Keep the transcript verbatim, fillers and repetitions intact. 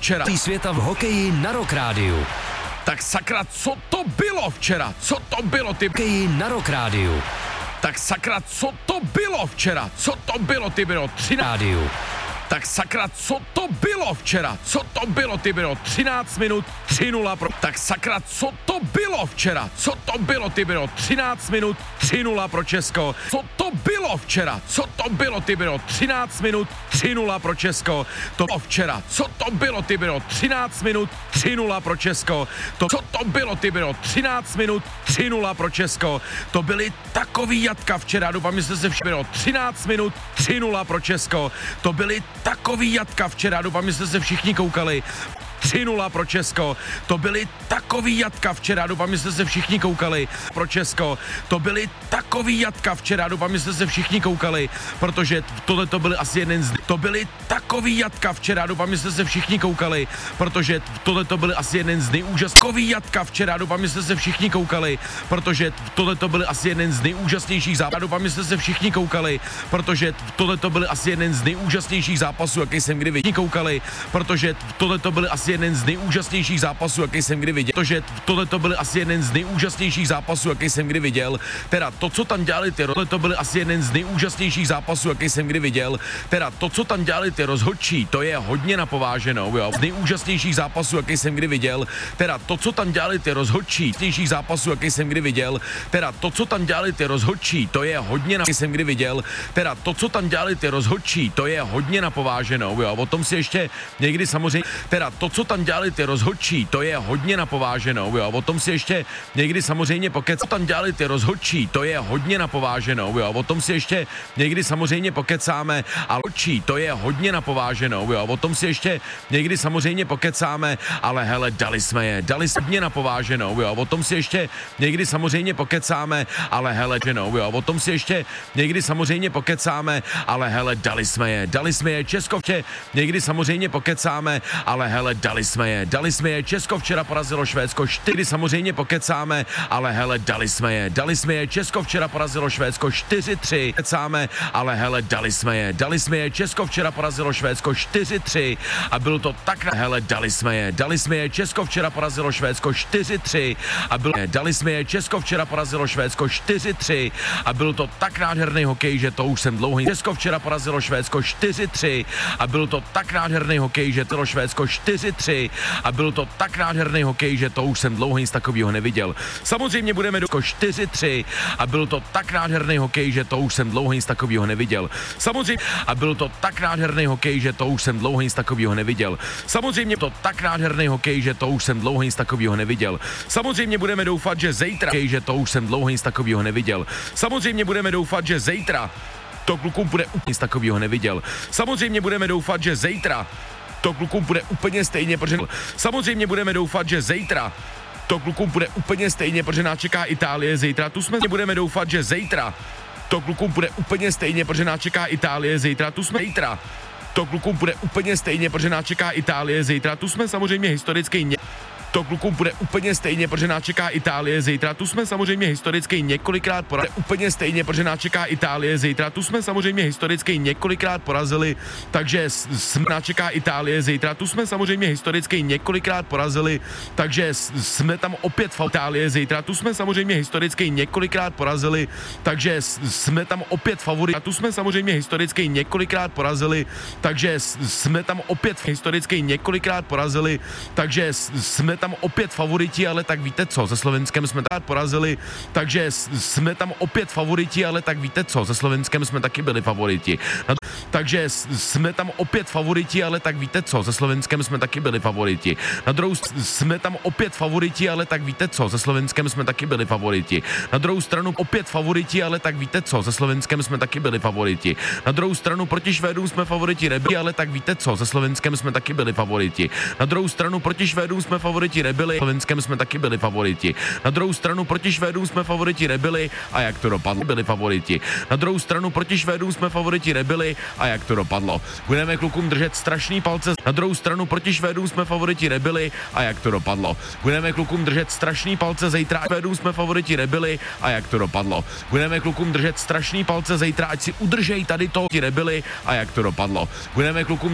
včera? Světa v hokeji na Rock Rádiu. Tak sakra, co to bylo včera? Co to bylo, ty... Hokeji na Rock Rádiu. Tak sakra, co to bylo včera? Co to bylo, ty bylo? třináct... Rádiu. Tak sakra, co to bylo včera? Co to bylo, ty bylo? třináct minut, tři nula pro... Tak sakra, co to bylo včera? Co to bylo, ty bylo? třináct minut, tři nula pro Česko. Co to bylo včera? Co to bylo, ty bylo? třináct minut, tři nula pro Česko. To bylo včera. Co to bylo, ty bylo? třináct minut, tři nula pro Česko. To, co to bylo, ty bylo? třináct minut, tři nula pro Česko. To byly takový jatka včera, doufám, že jste se všichni bylo. třináct minut, tři nula pro Česko. To byly takový jatka včera, doufám, že jste se všichni koukali. tři nula pro Česko, to byly takový jatka včera, doufám, že jste se všichni koukali. Pro Česko, to byly takový jatka včera, doufám, že jste se všichni koukali, protože tohle to byly asi jeden z... To byly takový jatka včera, doufám, že jste se všichni koukali, protože tohle to byly asi jeden z nejúžasnějších jatka včera, doufám, že jste se všichni koukali, protože tohle to byly asi jeden z nejúžasnějších zápasů, doufám, že jste se všichni koukali, protože tohle to byly asi jeden z nejúžasnějších zápasů, jaký jsem kdy viděl. Koukali, protože tohle to byly asi jeden z nejúžasnějších zápasů, jaký jsem kdy viděl. Protože tohle to byly asi jeden z nejúžasnějších zápasů, jaký jsem kdy viděl. Teda to, co tam dělali ty, tohle to byly asi jeden z nejúžasnějších zápasů, jaký jsem kdy viděl. Teda to, co tam dělali ty rozhodčí, to je hodně napováženou, jo. Z nejúžasnějších zápasů, jaký jsem kdy viděl. Teda to, co tam dělali ty rozhodčí, nejúžasnějších zápasů, jaký jsem kdy viděl. Teda to, co tam dělali ty rozhodčí, to je hodně na, jsem kdy viděl. Teda to, co tam dělali ty rozhodčí, to je hodně napováženou, jo. O tom si ještě někdy samozřejmě, teda to, co tam dělali ty rozhodčí, to je hodně napováženou, jo. O tom si ještě někdy samozřejmě pokec, co tam dělali ty rozhodčí, to je hodně napováženou, jo. O tom si ještě někdy samozřejmě pokecáme, ale rozhodčí, to je hodně napováženou, jo. O tom si ještě někdy samozřejmě pokecáme, ale hele, dali jsme je, dali jsme hodně napováženou, jo. O tom si ještě někdy samozřejmě pokecáme, ale hele, ženou, jo. O tom si ještě někdy samozřejmě pokecáme, ale hele, dali jsme je, dali jsme je, Česko vče, někdy samozřejmě pokecáme, ale hele, dali jsme je, dali jsme je, Česko včera porazilo Švédsko čtyři, samozřejmě pokecáme, ale hele, dali jsme je, dali jsme je, Česko včera porazilo Švédsko čtyři tři, kecáme, ale hele, dali jsme je, dali jsme je, Česko včera porazilo Švédsko čtyři tři a bylo to tak, hele, dali jsme je, dali jsme je, Česko včera porazilo Švédsko čtyři tři a bylo, dali jsme je, Česko včera porazilo Švédsko čtyři tři a byl to tak nádherný hokej, že to už jsem dlouhý, Česko včera porazilo Švédsko čtyři tři a byl to tak nádherný hokej, že to Švédsko čtyři tři a byl to tak nádherný hokej, že to už jsem dlouho nic takového neviděl. Samozřejmě budeme do čtyři tři a byl to tak nádherný hokej, že to už jsem dlouho nic takového neviděl. Samozřejmě a byl to tak nádherný hokej, že to už jsem dlouho nic takového neviděl. Samozřejmě to tak nádherný hokej, že to už jsem dlouho nic takového neviděl. Samozřejmě budeme doufat, že zítra, že to už jsem dlouho nic takového neviděl. Samozřejmě budeme doufat, že zítra to klukům bude úplně nic takového neviděl. Samozřejmě budeme doufat, že zítra to klukům bude úplně stejně, protože samozřejmě budeme doufat, že zítra to klukům bude úplně stejně, protože nás čeká Itálie zítra. Tu jsme budeme doufat, že zítra to klukům bude úplně stejně, protože nás čeká Itálie zítra. Tu jsme zítra to klukům bude úplně stejně, protože nás čeká Itálie zítra. Tu jsme samozřejmě historicky ně... To klukům bude úplně stejně, protože nás čeká Itálie zítra. Tu jsme samozřejmě historicky několikrát porazili. Úplně stejně, protože nás čeká Itálie zítra. Tu jsme samozřejmě historicky několikrát porazili, takže jsme nás čeká Itálie zítra. Tu jsme samozřejmě historicky několikrát porazili, takže jsme tam opět v Itálie zítra. Tu jsme samozřejmě historicky několikrát porazili, takže jsme tam opět favorit. Tu jsme samozřejmě historicky několikrát porazili, takže jsme tam opět historicky několikrát porazili, takže jsme tam opět favoriti, ale tak víte co, se Slovenskem jsme tak porazili, takže jsme tam opět favoriti, ale tak víte co, se Slovenskem jsme taky byli favoriti. Takže jsme tam opět favoriti, ale tak víte co, se Slovenskem jsme taky byli favoriti. Na druhou jsme tam opět favoriti, ale tak víte co, se Slovenskem jsme taky byli favoriti. Na druhou stranu opět favoriti, ale tak víte co, se Slovenskem jsme taky byli favoriti. Na druhou stranu proti Švédům jsme favoriti nebyli, ale tak víte co, se Slovenskem jsme taky byli favoriti. Na druhou stranu proti Švédům jsme favoriti nebyli, Slovenskem jsme taky byli favoriti. Na druhou stranu proti Švédům jsme favoriti nebyli a jak to dopadlo, byli favoriti. Na druhou stranu proti Švédům jsme favoriti nebyli a jak to dopadlo. Budeme klukům držet strašný palce. Na druhou stranu proti Švédům jsme favoriti nebyli a jak to dopadlo. Budeme klukům držet strašný palce zítra. Švédům jsme favoriti nebyli a jak to dopadlo. Budeme klukům držet strašný palce zítra, ať si udržej tady to, ti nebyli a jak to dopadlo. Budeme klukům